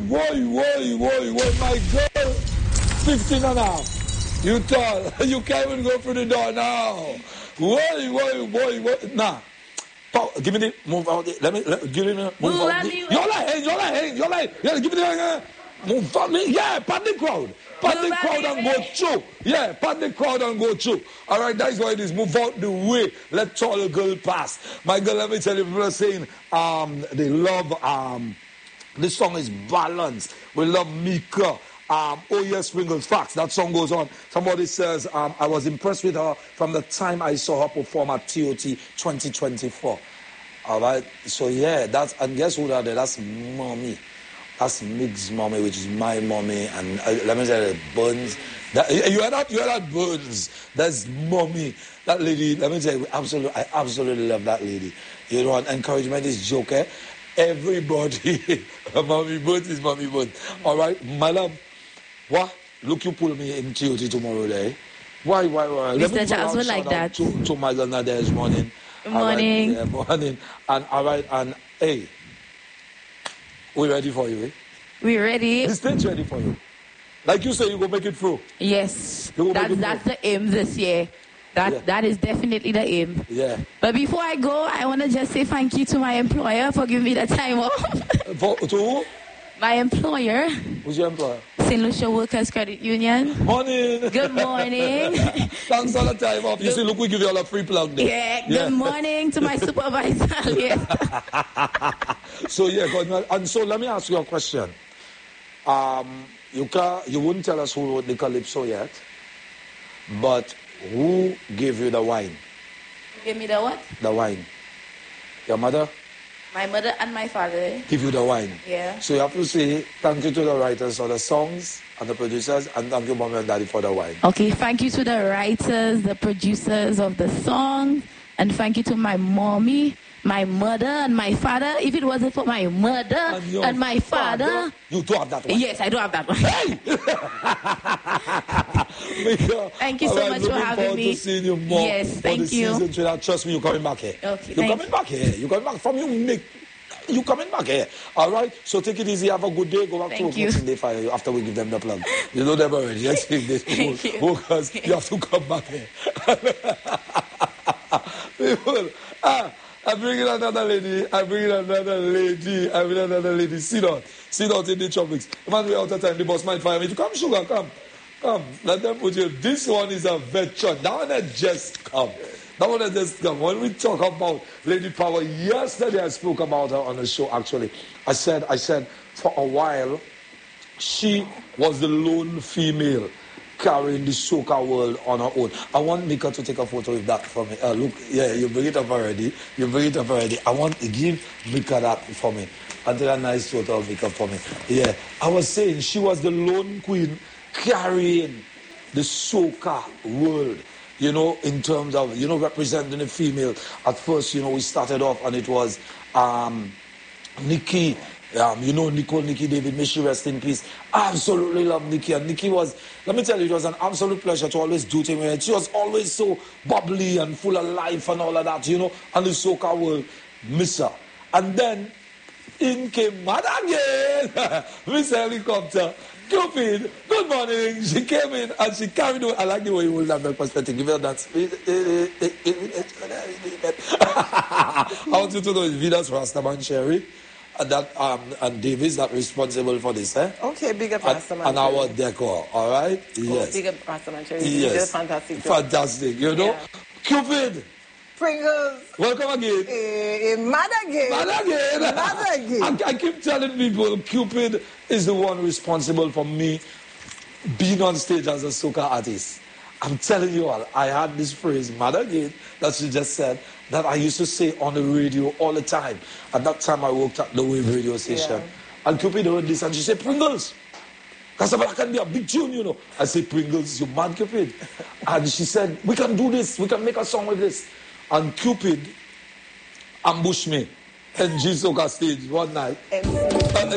my girl, 15 and a half. You tall. You can't even go through the door now. Whoa. Nah. Give me the move out. Give me the move out. You're like. Yeah, give me the move out. Yeah, pat the crowd. Pat the crowd and go through. Yeah, pat the crowd and go through. All right, that's why it is. Move out the way. Let tall girl pass. My girl, let me tell you, people are saying they love this song is balanced. We love Mika. Oh yes, Pringles. Facts. That song goes on. Somebody says, I was impressed with her from the time I saw her perform at TOT 2024. All right. So yeah, and guess who that is? That's mommy. That's Mig's mommy, which is my mommy. And let me tell you, Burns. You heard that Burns. That's mommy. That lady. Let me tell you, I absolutely love that lady. You know, and encouragement is joke. Everybody, mommy Burns is mommy Burns. All right, my love. What? Look, you pull me in TOT tomorrow, day. Why? Mr. Charles would like that. To my girl Nadia this morning. Good morning. Right, yeah, morning. And all right, and hey, we ready for you, eh? We ready. The stage ready for you. Like you say, you go make it through. Yes. That's the aim this year. That is definitely the aim. Yeah. But before I go, I want to just say thank you to my employer for giving me the time off. To who? My employer. Who's your employer? St. Lucia Workers Credit Union. Morning. Good morning. Thanks all the time off. You see, look, we give you all a free plug there. Yeah. Good morning to my supervisor. Yes. So yeah, and so let me ask you a question. You wouldn't tell us who wrote the Calypso yet, but who gave you the wine? Who gave me the what? The wine. Your mother? My mother and my father. Give you the wine. Yeah. So you have to say thank you to the writers of the songs and the producers, and thank you, mommy and daddy, for the wine. Okay, thank you to the writers, the producers of the song, and thank you to my mommy, my mother, and my father. If it wasn't for my mother and my father... You do have that one? Yes, I do have that one. Hey! Thank you so much for having me. To seeing you more. Yes, thank you. Trust me, you're coming back here. Okay, you're coming back here. You're coming back from you coming back here. All right? So take it easy. Have a good day. Go back to work next day fire after we give them the plug. You know them already. Next thing they because you have to come back here. People, I bring in another lady. Sit down in the tropics. Man, we're out of time. The boss might fire me. Come, sugar, come. Let them put you. This one is a veteran. That one has just come. When we talk about Lady Power, yesterday I spoke about her on the show, actually. I said, for a while, she was the lone female carrying the soca world on her own. I want Mika to take a photo with that for me. Look, yeah, you bring it up already. I want to give Mika that for me. And take a nice photo of Mika for me. Yeah, I was saying she was the lone queen carrying the soca world. You know, in terms of, representing the female. At first, we started off and it was Nikki. Nikki David, may she rest in peace. Absolutely love Nikki. And Nikki was, let me tell you, it was an absolute pleasure to always do things with her. She was always so bubbly and full of life and all of that, and the soca world miss her. And then in came Mad again, Miss Helicopter. Cupid, good morning. She came in and she carried on. I like the way you hold that perspective. Give her that. I want you to know it's Vidas Rastaman Sherry and Davis that responsible for this. Okay, big up Rastaman and our decor, all right? Yes. Big up Rastaman Sherry. Yes. Fantastic. Fantastic, Yeah. Cupid. Pringles. Welcome again. Mad again. I keep telling people Cupid is the one responsible for me being on stage as a soca artist. I'm telling you all, I had this phrase, mad again, that she just said, that I used to say on the radio all the time. At that time, I worked at the Wave radio station. Yeah. And Cupid heard this and she said, Pringles. Because that can be a big tune, I said, Pringles, you mad, Cupid? And she said, we can do this. We can make a song with this. And Cupid ambushed me in G Soca stage one night.